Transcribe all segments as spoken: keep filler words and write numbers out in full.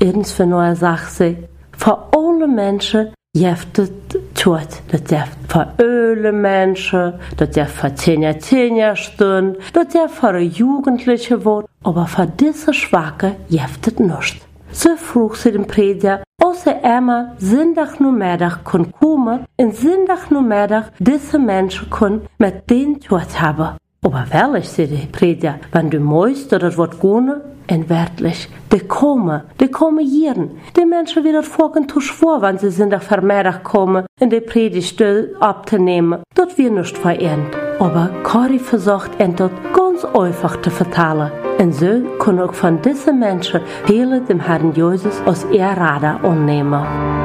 eens van nou zag ze, voor alle mensen heeft het tjort. Dat heeft voor alle mensen, dat heeft voor tien tien stunden, dat heeft voor een jugendliche woord, maar voor deze zwakke heeft het niet. Zo vroeg ze de prediker, als ze Emma zondagnamiddag kon komen en zondagnamiddag deze mensen kon met den tjort hebben. Aber wellig, zei de prediker, wenn du moist dat het wordt kunnen, en werkelijk, de komen, de komen hier. De mensen weer dat volgen toeschwoor, wanneer ze zondag vermiddag komen en de predigte op te nemen. Dat weer niet verend. Aber Corrie versucht en dat ganz einfach te vertalen. En zo kon ook van deze mensen hele dem Herrn Jezus als eerrader aannemen.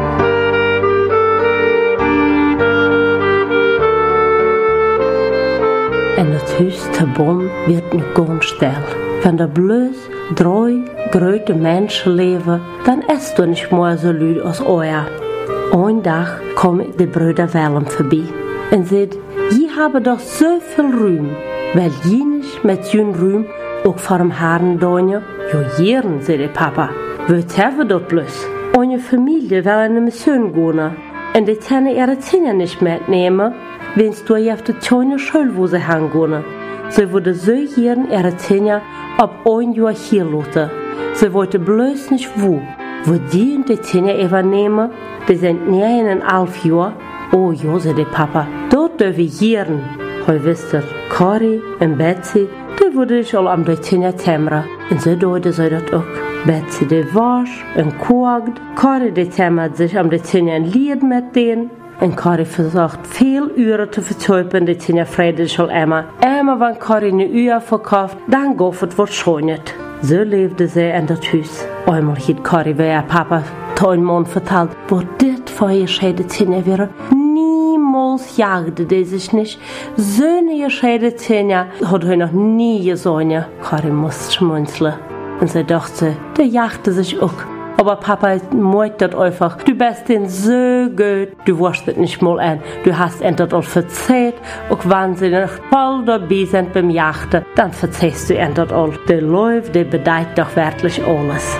En het huis te Bonn werd nu ganz stil. Wenn da bloß drei große Menschen leben, dann ist du nicht mehr so laut als euer. Ein Tag kommen die Brüder Wellem vorbei und sagt, ihr habt doch so viel Ruhm, weil ihr nicht mit ihrem Ruhm auch vor dem Herrn donje? Jo, jeren, sagt der Papa. Wat hebben dat bloß? Eure Familie will in eine Mission gehen und die können ihre Kinder nicht mitnehmen, wenn du auf die kleine Schule, wo sie hingehen. Sie würde so jeren ihre Kinder ab ein Jahr hier lassen. Sie wollte bloß nicht wo. Wo die und die Kinder übernehmen, die sind neun und elf Jahre. Oh ja, sagt der Papa, dort dürfen wir jeren. Heu wisst ihr, Corrie und Betsy, die würde ich all am die Kinder tämmern. Und so deute sie das auch. Betsy, die wasch und kocht. Corrie, die tämmert sich am die Kinder ein Lied mit denen. Und Corrie versucht viel Uhren zu verteufeln, die Kinder Friedrich soll immer. Immer wenn Corrie eine Uhr verkauft, dann geht es was Schönes. So lebte sie in das Haus. Einmal hat Corrie, wie ihr Papa einen Mann vertellt, wo das für ihr Schäde Kinder wäre. Niemals jagte die sich nicht. So eine Schäde Kinder hat er noch nie gesehen. Corrie musste schmunzeln. Und sie dachte, der jagte sich auch. Aber Papa meint das einfach. Du bist denn so gut, du wirst das nicht mal an. Du hast ihn das all verzeiht. Und wenn sie noch voll dabei sind beim Jachten, dann verzeihst du ihn das all. Der läuft, der bedeutet doch wirklich alles.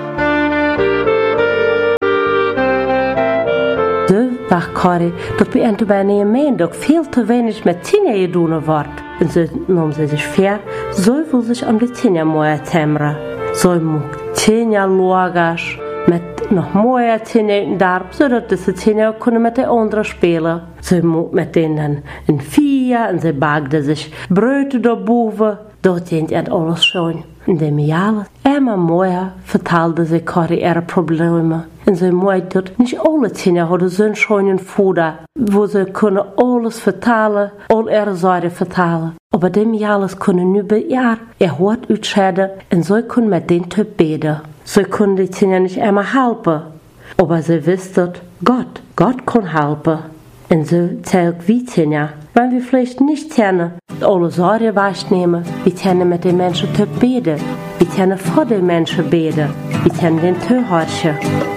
So war Corrie, dass bei ihnen bei einem Mann doch viel zu wenig mit Tina getan wird. Und so nahm sie sich vor, so will sich an die Tina mehr tämmern. So muss Tina Logos mit noch mehr Tina in Darb, sodass diese Tina können mit den anderen spielen. Sie muss mit denen in Vier und sie bagte sich Bröte da boven. Dort sind ihr alles schön. In dem Jahr, immer mehr verteilte sie Corrie ihre Probleme. Und sie meinte, nicht alle Tina hatten so einen schönen Futter, wo sie können alles vertellen, all ihre Sorgen vertellen. Aber dem Jahr können nur bei ihr ihr Hort ausscheiden und sie können mit den Typ beten. Sie können die Tina nicht immer helfen. Aber sie wissen, Gott, Gott kann helfen. Und so zählt wie Tina. Wenn wir vielleicht nicht kennen, alle Sorgen wahrnehmen, wir können mit den Menschen Typ beten. Wir können vor den Menschen beten. Wir können den Tür horchen.